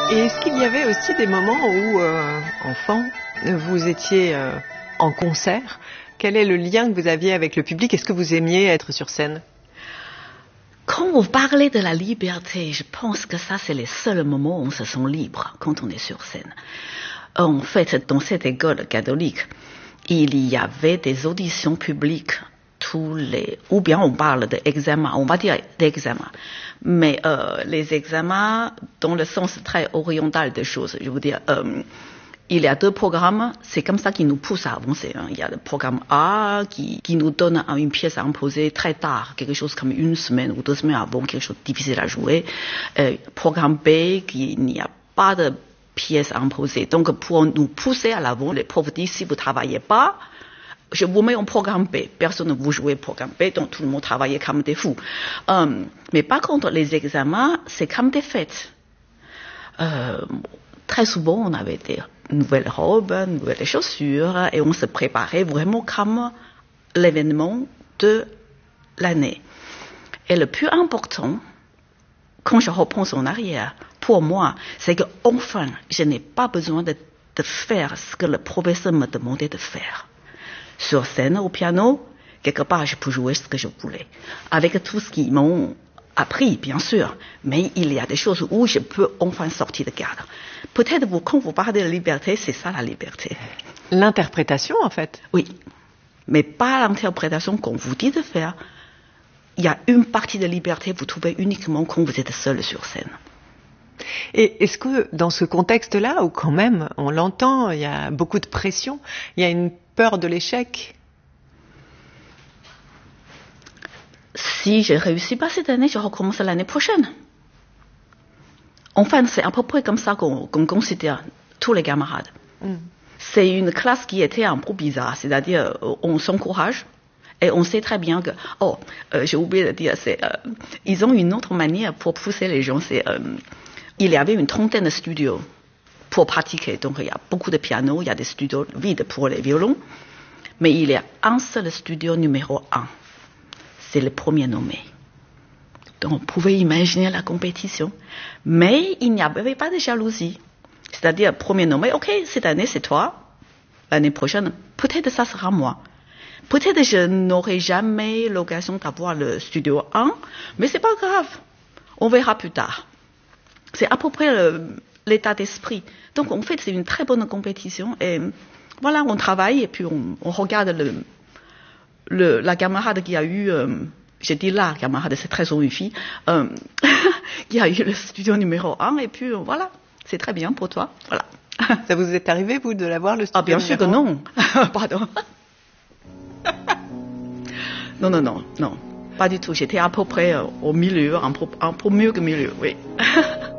Et est-ce qu'il y avait aussi des moments où, enfant, vous étiez en concert? Quel est le lien que vous aviez avec le public? Est-ce que vous aimiez être sur scène? Quand vous parlez de la liberté, je pense que ça, c'est les seuls moments où on se sent libre, quand on est sur scène. En fait, dans cette école catholique, il y avait des auditions publiques ou bien on parle d'examens, on va dire d'examens, mais les examens dans le sens très oriental des choses. Je veux dire, il y a deux programmes, c'est comme ça qui nous pousse à avancer. Il y a le programme A qui nous donne une pièce à imposer très tard, quelque chose comme une semaine ou 2 semaines avant, quelque chose de difficile à jouer. Programme B qui n'y a pas de pièce à imposer. Donc pour nous pousser à l'avant, les profs disent si vous ne travaillez pas, je vous mets en programme B. Personne ne vous jouez programme B, donc tout le monde travaillait comme des fous. Mais par contre, les examens, c'est comme des fêtes. Très souvent, on avait des nouvelles robes, nouvelles chaussures, et on se préparait vraiment comme l'événement de l'année. Et le plus important, quand je repense en arrière, pour moi, c'est que enfin, je n'ai pas besoin de faire ce que le professeur me demandait de faire. Sur scène, au piano, quelque part, je peux jouer ce que je voulais. Avec tout ce qu'ils m'ont appris, bien sûr, mais il y a des choses où je peux enfin sortir de cadre. Peut-être quand vous parlez de liberté, c'est ça la liberté. L'interprétation, en fait. Oui, mais pas l'interprétation qu'on vous dit de faire. Il y a une partie de liberté que vous trouvez uniquement quand vous êtes seul sur scène. Et est-ce que dans ce contexte-là, où quand même, on l'entend, il y a beaucoup de pression, il y a une peur de l'échec? Si je ne réussis pas cette année, je recommence l'année prochaine. Enfin, c'est à peu près comme ça qu'on considère tous les camarades. C'est une classe qui était un peu bizarre, c'est-à-dire on s'encourage et on sait très bien que, j'ai oublié de dire, ils ont une autre manière pour pousser les gens. Il y avait une 30aine de studios pour pratiquer. Donc, il y a beaucoup de pianos, il y a des studios vides pour les violons. Mais il y a un seul studio numéro 1. C'est le premier nommé. Donc, on pouvait imaginer la compétition. Mais il n'y avait pas de jalousie. C'est-à-dire, premier nommé, OK, cette année, c'est toi. L'année prochaine, peut-être ça sera moi. Peut-être je n'aurai jamais l'occasion d'avoir le studio 1, mais c'est pas grave. On verra plus tard. C'est à peu près l'état d'esprit. Donc, en fait, c'est une très bonne compétition. Et voilà, on travaille et puis on regarde la camarade qui a eu, j'ai dit la camarade, c'est très souvent une fille, qui a eu le studio numéro 1. Et puis voilà, c'est très bien pour toi. Voilà. Ça vous est arrivé, vous, de l'avoir, le studio bien sûr que non. Pardon. Non. Pas du tout. J'étais à peu près au milieu, un peu mieux que milieu, oui.